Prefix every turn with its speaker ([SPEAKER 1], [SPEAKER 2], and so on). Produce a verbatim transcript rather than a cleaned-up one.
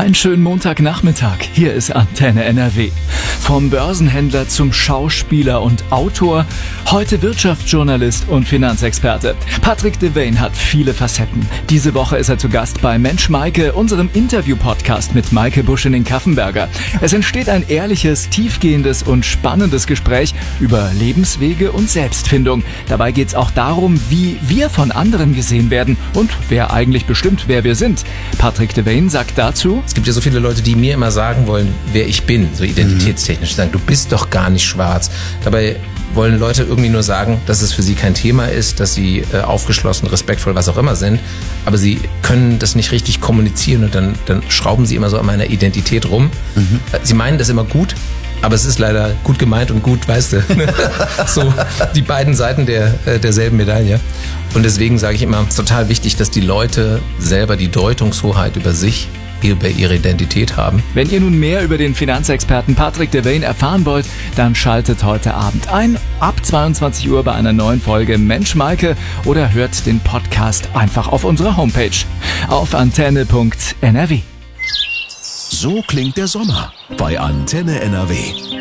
[SPEAKER 1] Einen schönen Montagnachmittag, hier ist Antenne N R W. Vom Börsenhändler zum Schauspieler und Autor, heute Wirtschaftsjournalist und Finanzexperte. Patrick Devane hat viele Facetten. Diese Woche ist er zu Gast bei Mensch Maike, unserem Interview-Podcast mit Maike Buschening-Kaffenberger. Es entsteht ein ehrliches, tiefgehendes und spannendes Gespräch über Lebenswege und Selbstfindung. Dabei geht es auch darum, wie wir von anderen gesehen werden und wer eigentlich bestimmt, wer wir sind. Patrick Devane sagt dazu:
[SPEAKER 2] Es gibt ja so viele Leute, die mir immer sagen wollen, wer ich bin, so identitätstechnisch. Sagen, du bist doch gar nicht schwarz. Dabei wollen Leute irgendwie nur sagen, dass es für sie kein Thema ist, dass sie äh, aufgeschlossen, respektvoll, was auch immer sind. Aber sie können das nicht richtig kommunizieren und dann, dann schrauben sie immer so an meiner Identität rum. Mhm. Sie meinen das immer gut, aber es ist leider gut gemeint und gut, weißt du. So die beiden Seiten der, äh, derselben Medaille. Und deswegen sage ich immer, es ist total wichtig, dass die Leute selber die Deutungshoheit über sich, über ihre Identität haben.
[SPEAKER 1] Wenn ihr nun mehr über den Finanzexperten Patrick Devane erfahren wollt, dann schaltet heute Abend ein, ab zweiundzwanzig Uhr bei einer neuen Folge Mensch Maike oder hört den Podcast einfach auf unserer Homepage auf antenne punkt n r w.
[SPEAKER 3] So klingt der Sommer bei Antenne N R W.